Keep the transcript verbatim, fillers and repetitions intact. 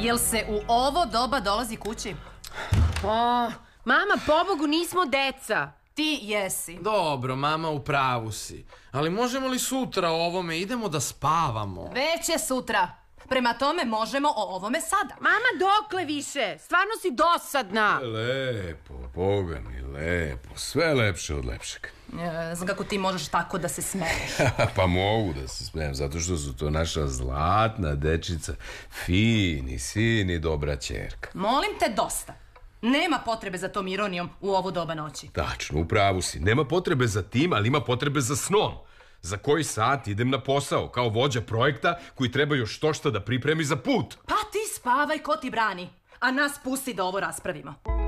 Jel se u ovo doba dolazi kući? O, mama, pobogu, nismo deca. Ti jesi. Dobro, mama, u pravu si. Ali možemo li sutra o ovome? Idemo da spavamo. Već je sutra. Prema tome možemo o ovome sada. Mama, dokle više? Stvarno si dosadna. Lepo, boga mi, lepo. Sve lepše od lepšeg. E, znam kako ti možeš tako da se smeješ. Pa mogu da se smijem, zato što su to naša zlatna dečica. Fini, sini, dobra ćerka. Molim te, dosta. Nema potrebe za tom ironijom u ovo doba noći. Tačno, u pravu si. Nema potrebe za tim, ali ima potrebe za snom. Za koji sat idem na posao, kao vođa projekta koji treba još što šta da pripremi za put. Pa ti spavaj, ko ti brani. A nas pusti da ovo raspravimo.